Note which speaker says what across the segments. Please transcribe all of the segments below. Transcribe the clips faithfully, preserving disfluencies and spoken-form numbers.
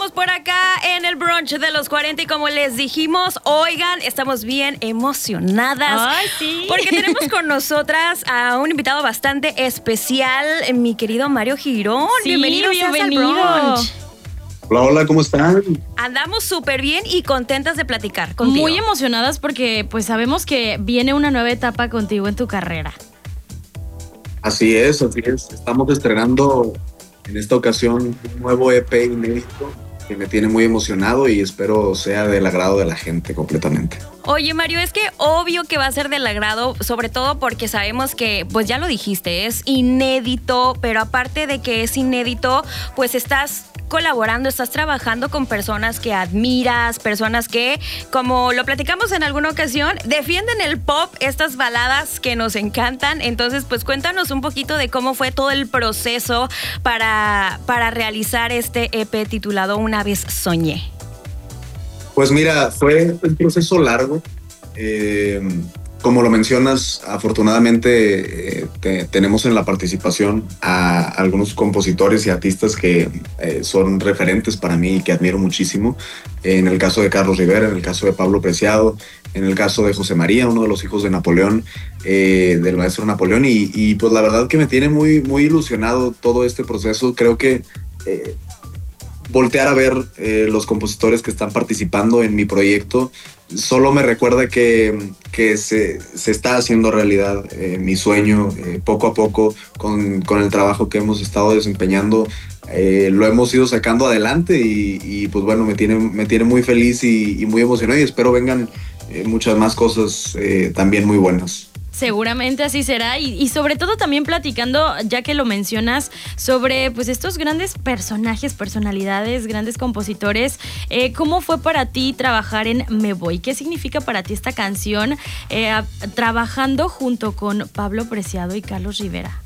Speaker 1: estamos por acá en el brunch de los cuarenta y como les dijimos, oigan, estamos bien emocionadas.
Speaker 2: Ay, sí.
Speaker 1: Porque tenemos con nosotras a un invitado bastante especial, mi querido Mario Girón.
Speaker 2: Sí,
Speaker 1: bienvenido,
Speaker 2: bienvenido.
Speaker 1: al brunch.
Speaker 3: Hola, hola, ¿cómo están?
Speaker 1: Andamos súper bien y contentas de platicar contigo.
Speaker 2: Muy emocionadas porque pues sabemos que viene una nueva etapa contigo en tu carrera.
Speaker 3: Así es, así es. Estamos estrenando en esta ocasión un nuevo E P inédito que me tiene muy emocionado y espero sea del agrado de la gente completamente.
Speaker 1: Oye, Mario, es que obvio que va a ser del agrado, sobre todo porque sabemos que, pues ya lo dijiste, es inédito, pero aparte de que es inédito, pues estás colaborando, estás trabajando con personas que admiras, personas que, como lo platicamos en alguna ocasión, defienden el pop, estas baladas que nos encantan. Entonces, pues cuéntanos un poquito de cómo fue todo el proceso para, para realizar este E P titulado Una vez soñé.
Speaker 3: Pues mira, fue un proceso largo. Eh, como lo mencionas, afortunadamente eh, te, tenemos en la participación a algunos compositores y artistas que eh, son referentes para mí y que admiro muchísimo. En el caso de Carlos Rivera, en el caso de Pablo Preciado, en el caso de José María, uno de los hijos de Napoleón, eh, del maestro Napoleón. Y, y pues la verdad que me tiene muy, muy ilusionado todo este proceso. Creo que eh, voltear a ver eh, los compositores que están participando en mi proyecto solo me recuerda que, que se, se está haciendo realidad eh, mi sueño eh, poco a poco con, con el trabajo que hemos estado desempeñando. Eh, lo hemos ido sacando adelante y, y pues bueno, me tiene, me tiene muy feliz y, y muy emocionado y espero vengan eh, muchas más cosas eh, también muy buenas.
Speaker 2: Seguramente así será y, y sobre todo también platicando, ya que lo mencionas, sobre pues estos grandes personajes, personalidades, grandes compositores. Eh, ¿Cómo fue para ti trabajar en Me Voy? ¿Qué significa para ti esta canción eh, a, trabajando junto con Pablo Preciado y Carlos Rivera?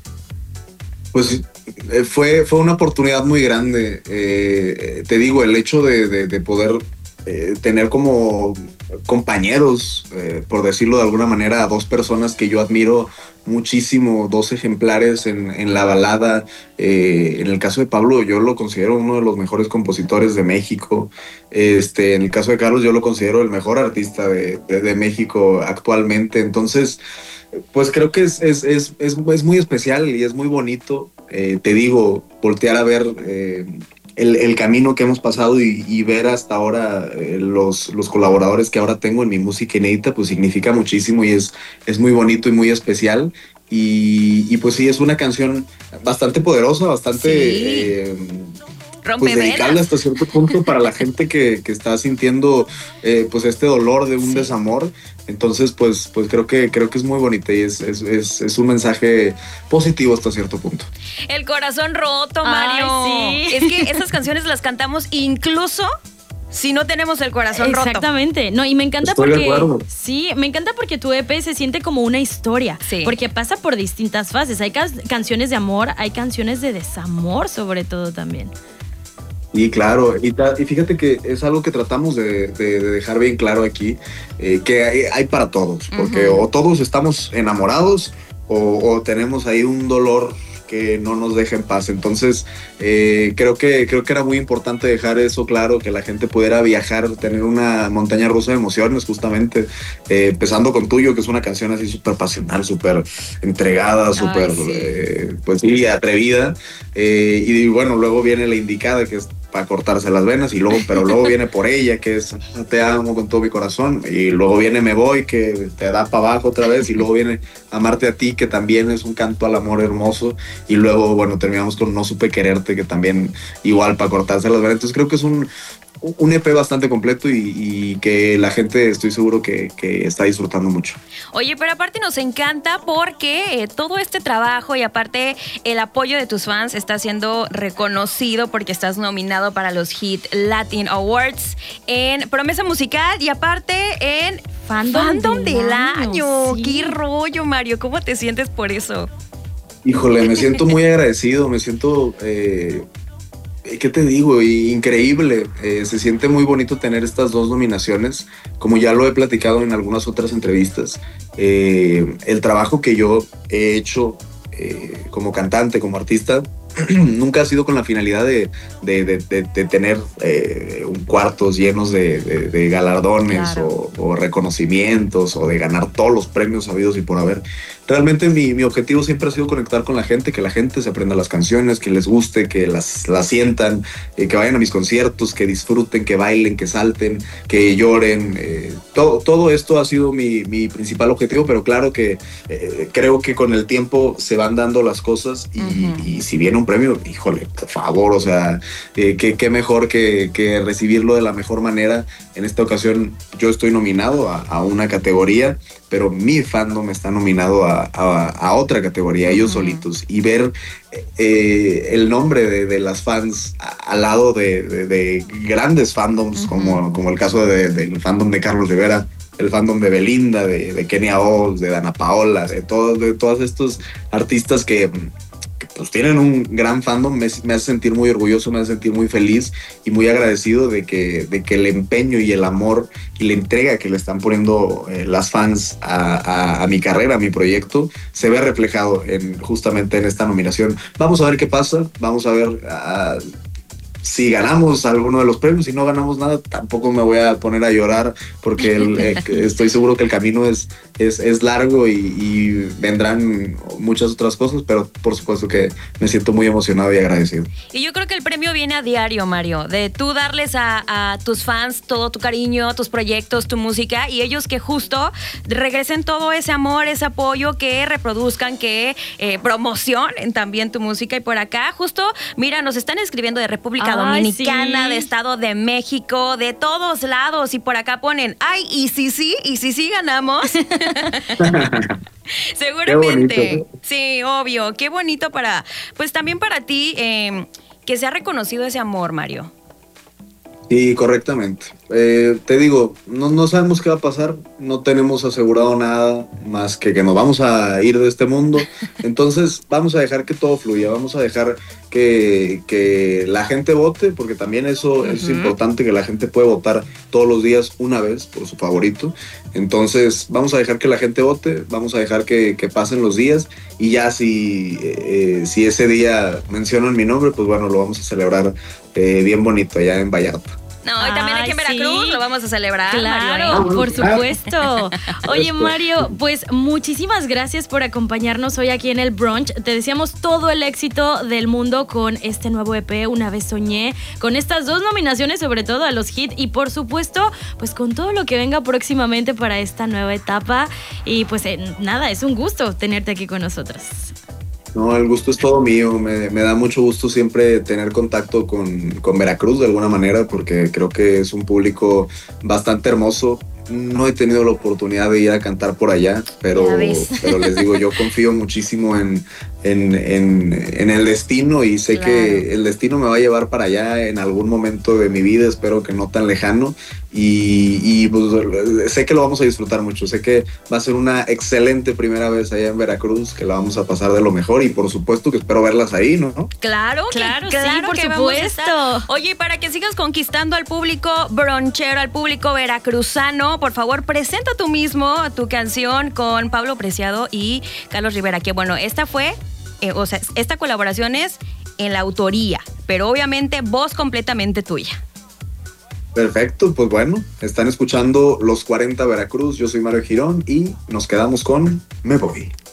Speaker 3: Pues eh, fue, fue una oportunidad muy grande. Eh, te digo, el hecho de, de, de poder eh, tener como compañeros, eh, por decirlo de alguna manera, a dos personas que yo admiro muchísimo, dos ejemplares en, en la balada. Eh, en el caso de Pablo, yo lo considero uno de los mejores compositores de México. Este, en el caso de Carlos, yo lo considero el mejor artista de, de, de México actualmente. Entonces, pues creo que es, es, es, es, es muy especial y es muy bonito. Eh, te digo, voltear a ver eh, el, el camino que hemos pasado y, y ver hasta ahora eh, los, los colaboradores que ahora tengo en mi música inédita, pues significa muchísimo y es, es muy bonito y muy especial. Y, y pues sí, es una canción bastante poderosa, bastante...
Speaker 1: Sí.
Speaker 3: Eh, pues dedicable hasta cierto punto para la gente que, que está sintiendo eh, pues este dolor de un sí. desamor. Entonces pues, pues creo que creo que es muy bonita y es, es, es, es un mensaje positivo hasta cierto punto.
Speaker 1: El corazón roto, Mario.
Speaker 2: Ay, sí.
Speaker 1: Es que esas canciones las cantamos incluso si no tenemos el corazón roto.
Speaker 2: Exactamente. No, y me encanta
Speaker 3: Estoy
Speaker 2: porque
Speaker 3: de acuerdo.
Speaker 2: sí, me encanta porque tu E P se siente como una historia,
Speaker 1: sí.
Speaker 2: porque pasa por distintas fases. Hay ca- canciones de amor, hay canciones de desamor sobre todo también.
Speaker 3: Y claro, y, ta, y fíjate que es algo que tratamos de, de, de dejar bien claro aquí, eh, que hay, hay para todos, porque uh-huh. o todos estamos enamorados o, o tenemos ahí un dolor que no nos deja en paz. Entonces eh, creo que creo que era muy importante dejar eso claro, que la gente pudiera viajar, tener una montaña rusa de emociones, justamente eh, empezando con Tuyo, que es una canción así súper pasional, súper entregada, súper
Speaker 1: sí.
Speaker 3: eh, pues sí, atrevida, eh, y bueno, luego viene La Indicada, que es para cortarse las venas, y luego, pero luego viene Por Ella, que es Te amo con todo mi corazón, y luego viene Me Voy, que te da para abajo otra vez, y luego viene Amarte a Ti, que también es un canto al amor hermoso, y luego, bueno, terminamos con No Supe Quererte, que también igual para cortarse las venas. Entonces creo que es un, un E P bastante completo y, y que la gente estoy seguro que, que está disfrutando mucho.
Speaker 1: Oye, pero aparte nos encanta porque eh, todo este trabajo y aparte el apoyo de tus fans está siendo reconocido porque estás nominado para los Hit Latin Awards en Promesa Musical y aparte en
Speaker 2: Fandom,
Speaker 1: Fandom del,
Speaker 2: del
Speaker 1: Año.
Speaker 2: año. Sí.
Speaker 1: ¡Qué rollo, Mario! ¿Cómo te sientes por eso?
Speaker 3: Híjole, me siento muy agradecido, me siento... Eh, ¿Qué te digo? Increíble. Eh, se siente muy bonito tener estas dos nominaciones. Como ya lo he platicado en algunas otras entrevistas, eh, el trabajo que yo he hecho eh, como cantante, como artista, nunca ha sido con la finalidad de, de, de, de, de tener eh, un cuartos llenos de, de, de galardones claro. o, o reconocimientos o de ganar todos los premios habidos y por haber. Realmente mi, mi objetivo siempre ha sido conectar con la gente, que la gente se aprenda las canciones, que les guste, que las, las sientan, eh, que vayan a mis conciertos, que disfruten, que bailen, que salten, que lloren. Eh, todo, todo esto ha sido mi, mi principal objetivo, pero claro que eh, creo que con el tiempo se van dando las cosas y, uh-huh. y si viene un premio, híjole, por favor, o sea, eh, qué, qué mejor que, que recibirlo de la mejor manera. En esta ocasión yo estoy nominado a, a una categoría, pero mi fandom está nominado a, a, a otra categoría, ellos uh-huh. solitos, y ver eh, el nombre de, de las fans a, al lado de, de, de grandes fandoms, uh-huh. como, como el caso de, de, del fandom de Carlos Rivera, el fandom de Belinda, de, de Kenia Oz, de Dana Paola, de, todo, de todos estos artistas que... pues tienen un gran fandom, me, me hace sentir muy orgulloso, me hace sentir muy feliz y muy agradecido de que, de que el empeño y el amor y la entrega que le están poniendo eh, las fans a, a, a mi carrera, a mi proyecto, se ve reflejado en, justamente en esta nominación. Vamos a ver qué pasa, vamos a ver uh, si ganamos alguno de los premios, si no ganamos nada, tampoco me voy a poner a llorar porque el, eh, estoy seguro que el camino es, es, es largo y, y vendrán muchas otras cosas, pero por supuesto que me siento muy emocionado y agradecido.
Speaker 1: Y yo creo que el premio viene a diario, Mario, de tú darles a, a tus fans todo tu cariño, tus proyectos, tu música, y ellos que justo regresen todo ese amor, ese apoyo, que reproduzcan, que eh, promocionen también tu música. Y por acá, justo, mira, nos están escribiendo de República Dominicana, sí. de Estado de México, de todos lados, y por acá ponen, ay, y si sí, y si sí ganamos. Seguramente. Sí, obvio. Qué bonito para, pues también para ti, eh, que se ha reconocido ese amor, Mario.
Speaker 3: Sí, correctamente. Eh, te digo, no, no sabemos qué va a pasar, no tenemos asegurado nada más que que nos vamos a ir de este mundo, entonces vamos a dejar que todo fluya, vamos a dejar que, que la gente vote, porque también eso, uh-huh. eso es importante, que la gente puede votar todos los días una vez por su favorito, entonces vamos a dejar que la gente vote, vamos a dejar que, que pasen los días y ya si, eh, si ese día mencionan mi nombre, pues bueno, lo vamos a celebrar eh, bien bonito allá en Vallarta.
Speaker 1: No, y también aquí en Veracruz sí. lo vamos a celebrar.
Speaker 2: Claro, Mario, ¿eh? Por supuesto. Oye, Mario, pues muchísimas gracias por acompañarnos hoy aquí en el brunch. Te deseamos todo el éxito del mundo con este nuevo E P, Una Vez Soñé, con estas dos nominaciones, sobre todo a los hits, y por supuesto, pues con todo lo que venga próximamente para esta nueva etapa. Y pues eh, nada, es un gusto tenerte aquí con nosotros.
Speaker 3: No, el gusto es todo mío, me, me da mucho gusto siempre tener contacto con, con Veracruz de alguna manera, porque creo que es un público bastante hermoso. No he tenido la oportunidad de ir a cantar por allá, pero, pero les digo, yo confío muchísimo en, en, en, en el destino y sé claro. que el destino me va a llevar para allá en algún momento de mi vida, espero que no tan lejano, y, y pues, sé que lo vamos a disfrutar mucho, sé que va a ser una excelente primera vez allá en Veracruz, que la vamos a pasar de lo mejor y por supuesto que espero verlas ahí, ¿no?
Speaker 1: Claro,
Speaker 2: claro,
Speaker 1: que, claro
Speaker 2: sí, por
Speaker 1: que
Speaker 2: supuesto.
Speaker 1: Oye, para que sigas conquistando al público bronchero, al público veracruzano, por favor, presenta tú mismo tu canción con Pablo Preciado y Carlos Rivera, que bueno, esta fue, eh, o sea, esta colaboración es en la autoría, pero obviamente voz completamente tuya.
Speaker 3: Perfecto, pues bueno, están escuchando Los cuarenta Veracruz, yo soy Mario Girón y nos quedamos con Me Voy.